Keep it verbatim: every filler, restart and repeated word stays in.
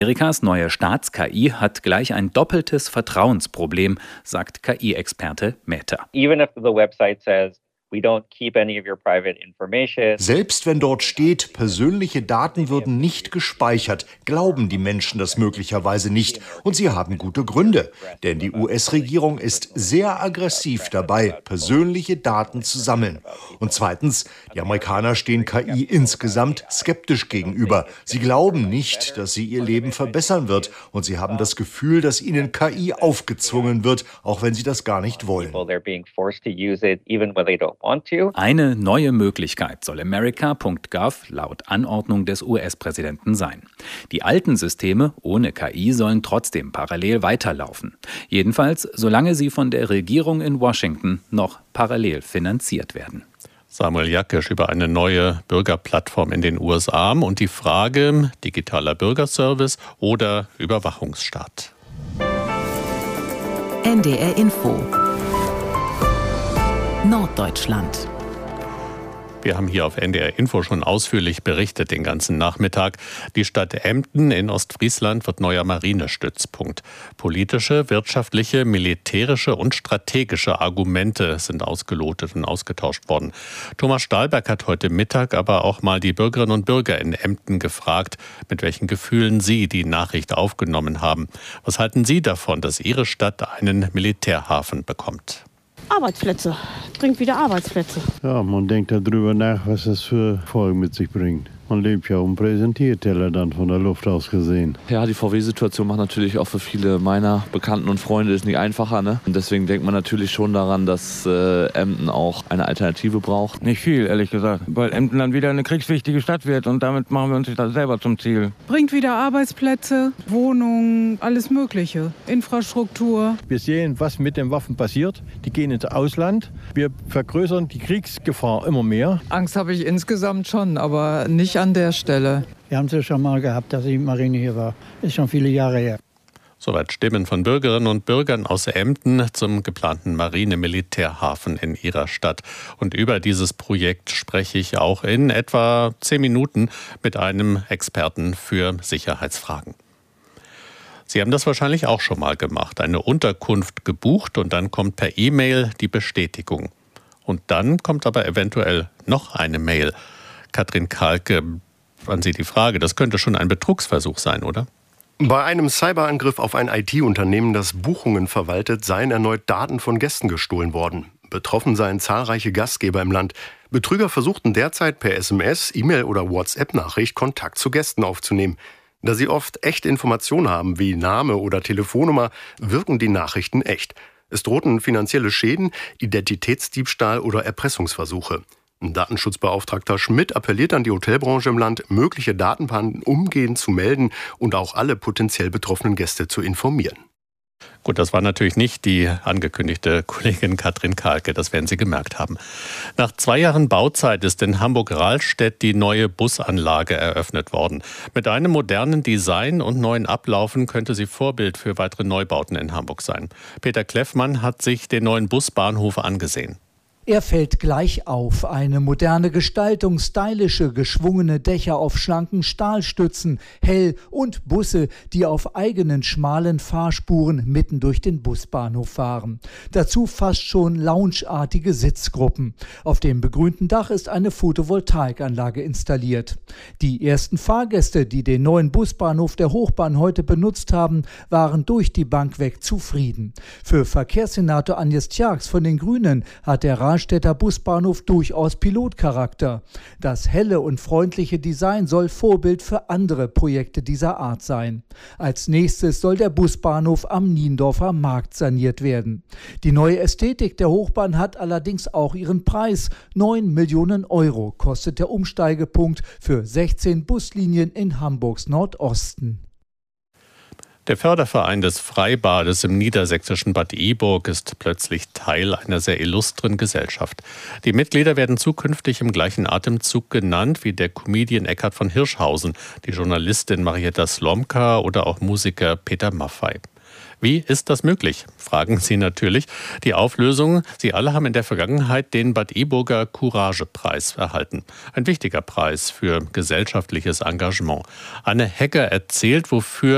Amerikas neue Staats-K I hat gleich ein doppeltes Vertrauensproblem, sagt K I-Experte Meta. Even if the website says we don't keep any of your private information. Selbst wenn dort steht, persönliche Daten würden nicht gespeichert, glauben die Menschen das möglicherweise nicht. Und sie haben gute Gründe. Denn die U S-Regierung ist sehr aggressiv dabei, persönliche Daten zu sammeln. Und zweitens, die Amerikaner stehen K I insgesamt skeptisch gegenüber. Sie glauben nicht, dass sie ihr Leben verbessern wird. Und sie haben das Gefühl, dass ihnen K I aufgezwungen wird, auch wenn sie das gar nicht wollen. Eine neue Möglichkeit soll America Punkt gov laut Anordnung des U S-Präsidenten sein. Die alten Systeme ohne K I sollen trotzdem parallel weiterlaufen. Jedenfalls, solange sie von der Regierung in Washington noch parallel finanziert werden. Samuel Jackisch über eine neue Bürgerplattform in den U S A und die Frage, digitaler Bürgerservice oder Überwachungsstaat. N D R Info Norddeutschland. Wir haben hier auf N D R Info schon ausführlich berichtet den ganzen Nachmittag. Die Stadt Emden in Ostfriesland wird neuer Marinestützpunkt. Politische, wirtschaftliche, militärische und strategische Argumente sind ausgelotet und ausgetauscht worden. Thomas Stahlberg hat heute Mittag aber auch mal die Bürgerinnen und Bürger in Emden gefragt, mit welchen Gefühlen sie die Nachricht aufgenommen haben. Was halten Sie davon, dass Ihre Stadt einen Militärhafen bekommt? Arbeitsplätze, bringt wieder Arbeitsplätze. Ja, man denkt darüber nach, was das für Folgen mit sich bringt. Man lebt ja um Präsentierteller dann von der Luft aus gesehen. Ja, die V W-Situation macht natürlich auch für viele meiner Bekannten und Freunde ist nicht einfacher. Ne? Und deswegen denkt man natürlich schon daran, dass äh, Emden auch eine Alternative braucht. Nicht viel, ehrlich gesagt. Weil Emden dann wieder eine kriegswichtige Stadt wird und damit machen wir uns das selber zum Ziel. Bringt wieder Arbeitsplätze, Wohnungen, alles Mögliche. Infrastruktur. Wir sehen, was mit den Waffen passiert. Die gehen ins Ausland. Wir vergrößern die Kriegsgefahr immer mehr. Angst habe ich insgesamt schon, aber nicht an der Stelle. Wir haben es ja schon mal gehabt, dass die Marine hier war. Ist schon viele Jahre her. Soweit Stimmen von Bürgerinnen und Bürgern aus Emden zum geplanten Marine-Militärhafen in ihrer Stadt. Und über dieses Projekt spreche ich auch in etwa zehn Minuten mit einem Experten für Sicherheitsfragen. Sie haben das wahrscheinlich auch schon mal gemacht. Eine Unterkunft gebucht und dann kommt per E-Mail die Bestätigung. Und dann kommt aber eventuell noch eine Mail. Katrin Kahlke, an Sie die Frage, das könnte schon ein Betrugsversuch sein, oder? Bei einem Cyberangriff auf ein I T-Unternehmen, das Buchungen verwaltet, seien erneut Daten von Gästen gestohlen worden. Betroffen seien zahlreiche Gastgeber im Land. Betrüger versuchten derzeit per S M S, E-Mail oder WhatsApp-Nachricht Kontakt zu Gästen aufzunehmen. Da sie oft echte Informationen haben, wie Name oder Telefonnummer, wirken die Nachrichten echt. Es drohten finanzielle Schäden, Identitätsdiebstahl oder Erpressungsversuche. Ein Datenschutzbeauftragter Schmidt appelliert an die Hotelbranche im Land, mögliche Datenpannen umgehend zu melden und auch alle potenziell betroffenen Gäste zu informieren. Gut, das war natürlich nicht die angekündigte Kollegin Katrin Kahlke, das werden Sie gemerkt haben. Nach zwei Jahren Bauzeit ist in Hamburg-Rahlstedt die neue Busanlage eröffnet worden. Mit einem modernen Design und neuen Ablaufen könnte sie Vorbild für weitere Neubauten in Hamburg sein. Peter Kleffmann hat sich den neuen Busbahnhof angesehen. Er fällt gleich auf. Eine moderne Gestaltung, stylische, geschwungene Dächer auf schlanken Stahlstützen, hell und Busse, die auf eigenen schmalen Fahrspuren mitten durch den Busbahnhof fahren. Dazu fast schon loungeartige Sitzgruppen. Auf dem begrünten Dach ist eine Photovoltaikanlage installiert. Die ersten Fahrgäste, die den neuen Busbahnhof der Hochbahn heute benutzt haben, waren durch die Bank weg zufrieden. Für Verkehrssenator Agnes Tjax von den Grünen hat der Rahlstädter Busbahnhof durchaus Pilotcharakter. Das helle und freundliche Design soll Vorbild für andere Projekte dieser Art sein. Als nächstes soll der Busbahnhof am Niendorfer Markt saniert werden. Die neue Ästhetik der Hochbahn hat allerdings auch ihren Preis. neun Millionen Euro kostet der Umsteigepunkt für sechzehn Buslinien in Hamburgs Nordosten. Der Förderverein des Freibades im niedersächsischen Bad Iburg ist plötzlich Teil einer sehr illustren Gesellschaft. Die Mitglieder werden zukünftig im gleichen Atemzug genannt wie der Comedian Eckhard von Hirschhausen, die Journalistin Marietta Slomka oder auch Musiker Peter Maffay. Wie ist das möglich? Fragen Sie natürlich. Die Auflösung: Sie alle haben in der Vergangenheit den Bad Iburger Courage-Preis erhalten. Ein wichtiger Preis für gesellschaftliches Engagement. Anne Hegger erzählt, wofür